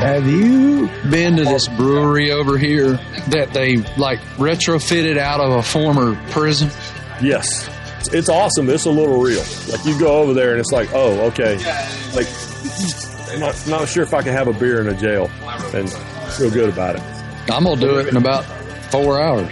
Have you been to this brewery over here that they like retrofitted out of a former prison? Yes. It's awesome. It's a little real. Like you go over there and it's like, oh, okay. Like, I'm not sure if I can have a beer in a jail and feel good about it. I'm going to do it in about 4 hours.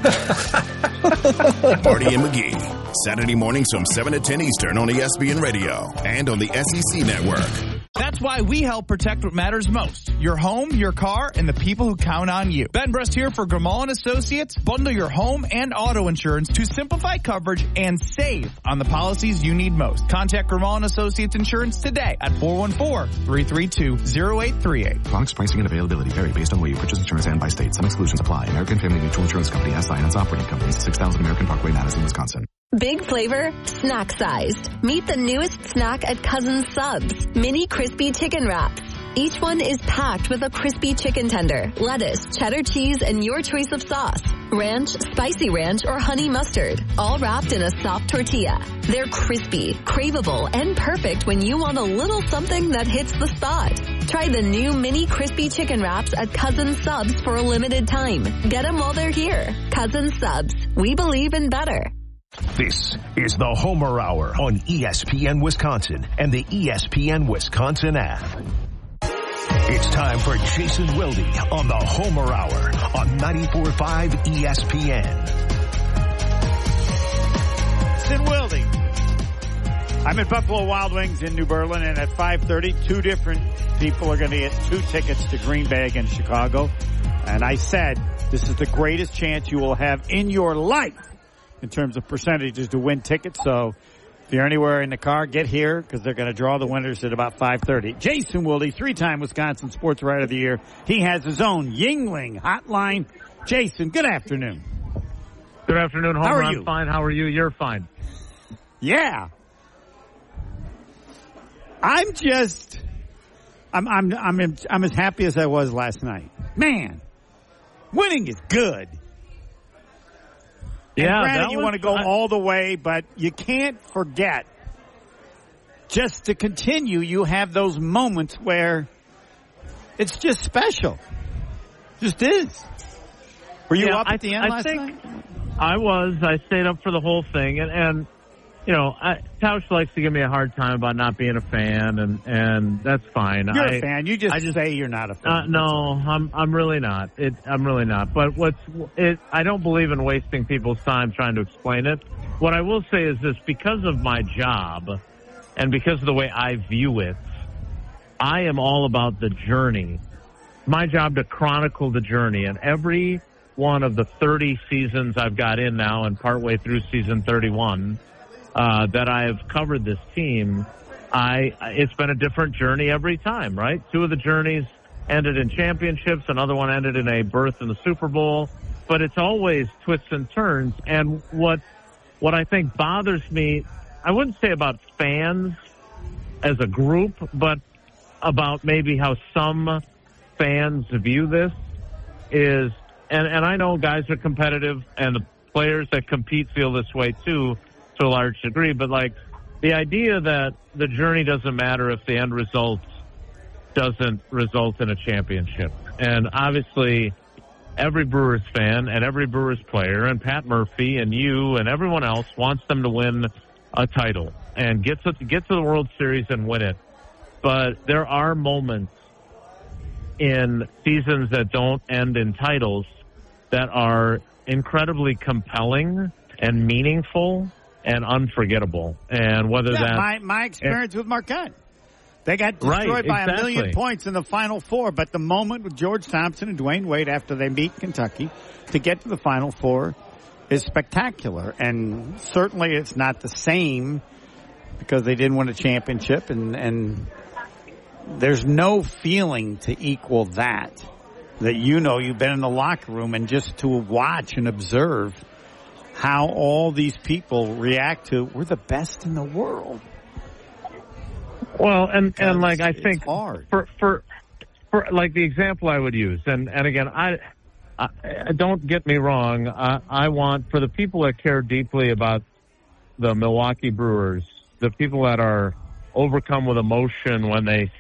Marty and McGee, Saturday mornings from 7 to 10 Eastern on ESPN Radio and on the SEC Network. That's why we help protect what matters most. Your home, your car, and the people who count on you. Ben Brust here for Grimal & Associates. Bundle your home and auto insurance to simplify coverage and save on the policies you need most. Contact Grimal & Associates Insurance today at 414-332-0838. Products, pricing, and availability vary based on where you purchase insurance and by state. Some exclusions apply. American Family Mutual Insurance Company, SI, and its operating companies. 6000 American Parkway, Madison, Wisconsin. Big flavor, snack sized. Meet the newest snack at Cousins Subs. Mini crispy chicken wraps. Each one is packed with a crispy chicken tender, lettuce, cheddar cheese, and your choice of sauce. Ranch, spicy ranch, or honey mustard. All wrapped in a soft tortilla. They're crispy, craveable, and perfect when you want a little something that hits the spot. Try the new mini crispy chicken wraps at Cousins Subs for a limited time. Get them while they're here. Cousins Subs. We believe in better. This is the Homer Hour on ESPN Wisconsin and the ESPN Wisconsin app. It's time for Jason Wilde on the Homer Hour on 94.5 ESPN. Jason Wilde. I'm at Buffalo Wild Wings in New Berlin, and at 5:30, two different people are going to get 2 tickets to Green Bay against Chicago. And I said, this is the greatest chance you will have in your life in terms of percentages to win tickets. So if you're anywhere in the car, get here because they're going to draw the winners at about 5:30. Jason Wilde, 3-time Wisconsin Sports Writer of the Year. He has his own Yuengling hotline. Jason, good afternoon. Good afternoon, Homer. How are you? I'm fine. How are you? You're fine. Yeah. I'm as happy as I was last night. Man, winning is good. Yeah, and granted, you want to go all the way, but you can't forget. Just to continue, you have those moments where it's just special. Just is. Were you up at the end last night? I was. I stayed up for the whole thing, and you know, Tausch likes to give me a hard time about not being a fan, and that's fine. You're a fan. You just say you're not a fan. No, I'm really not. I'm really not. But I don't believe in wasting people's time trying to explain it. What I will say is this: because of my job, and because of the way I view it, I am all about the journey. My job to chronicle the journey, and every one of the 30 seasons I've got in now, and partway through season 31. That I have covered this team, it's been a different journey every time, right? 2 of the journeys ended in championships, another one ended in a berth in the Super Bowl, but it's always twists and turns. And what I think bothers me, I wouldn't say about fans as a group, but about maybe how some fans view this is, and I know guys are competitive, and the players that compete feel this way too, to a large degree, but like the idea that the journey doesn't matter if the end result doesn't result in a championship. And obviously every Brewers fan and every Brewers player and Pat Murphy and you and everyone else wants them to win a title and get to the World Series and win it. But there are moments in seasons that don't end in titles that are incredibly compelling and meaningful and unforgettable. And whether my experience with Marquette. They got destroyed by a million points in the Final Four, but the moment with George Thompson and Dwayne Wade after they beat Kentucky to get to the Final Four is spectacular. And certainly it's not the same because they didn't win a championship, and there's no feeling to equal that you've been in the locker room and just to watch and observe how all these people react to, we're the best in the world. Well, and like I think hard. for like the example I would use, and again, I don't get me wrong, I want, for the people that care deeply about the Milwaukee Brewers, the people that are overcome with emotion when they